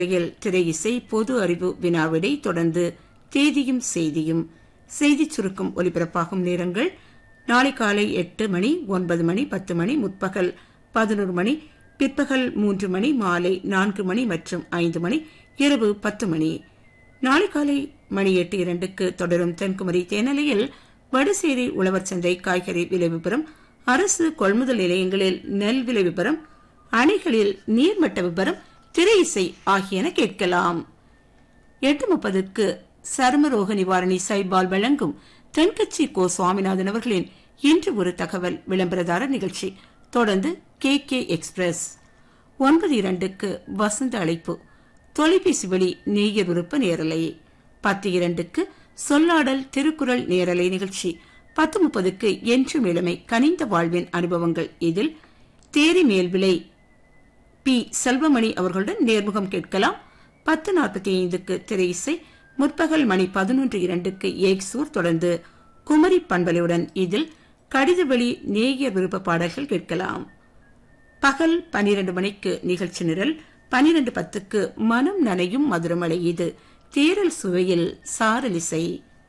திரை இசை, பொது அறிவு வினாவிடை, தொடர்ந்து தேதியும் செய்தியும். செய்தி சுருக்கம் ஒலிபரப்பாகும் நேரங்கள் நாளை காலை 8 மணி, 9 மணி, 10 மணி, முற்பகல் 11 மணி, பிற்பகல் 3 மணி, மாலை 4 மணி மற்றும் 5 மணி, இரவு 10 மணி. நாளை காலை மணி 8:02 தொடரும் தென்குமரி தேனலையில் வடசேரி உழவர் சந்தை காய்கறி விலை விபரம், அரசு கொள்முதல் நிலையங்களில் நெல் விலை விபரம், அணைகளில் நீர்மட்ட விபரம், திரை இசை ஆகியன கேட்கலாம். 8:30 சருமரோக நிவாரணி சைபால் வழங்கும் தென்கட்சி கோ சுவாமிநாதன் அவர்களின் இன்று ஒரு தகவல் விளம்பரதாரர் நிகழ்ச்சி. தொடர்ந்து KK எக்ஸ்பிரஸ். 9:02 வசந்த அழைப்பு தொலைபேசி வழி நேயர் விருப்ப நேரலை. 10:02 சொல்லாடல் திருக்குறள் நேரலை நிகழ்ச்சி. 10:30 என்றும் இளமை கனிந்த வாழ்வின் அனுபவங்கள். இதில் தேரி மேல் விலை பி செல்வமணி அவர்களுடன் நேர்முகம் கேட்கலாம். 10:45 திரை இசை. முற்பகல் மணி 11:02 ஏக்சூர். தொடர்ந்து குமரி பண்பலையுடன் இதில் கடித வழி நேயர் விருப்ப பாடல்கள் கேட்கலாம். பகல் 12 மணிக்கு நிகழ்ச்சி நிரல். 12:10 மனம் நனையும் மதுரமலை. இது தேரல் சுவையில் சாரலிசை.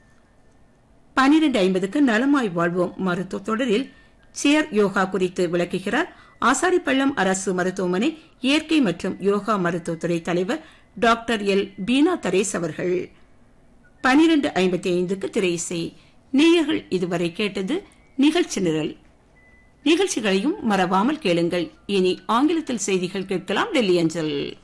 12:50 நலமாய் வாழ்வோம் மருத்துவ தொடரில் சேர் யோகா குறித்து விளக்குகிறார் ஆசாரிப்பள்ளம் அரசு மருத்துவமனை இயற்கை மற்றும் யோகா மருத்துவத்துறை தலைவர் டாக்டர் எல் பீனா தரேஸ் அவர்கள். 12:55 திரை இசை. நேயர்கள் இதுவரை கேட்டது நிகழ்ச்சி நிரல். நிகழ்ச்சிகளையும் மறவாமல் கேளுங்கள். இனி ஆங்கிலத்தில் செய்திகள் கேட்கலாம். டெல்லி அஞ்சல்.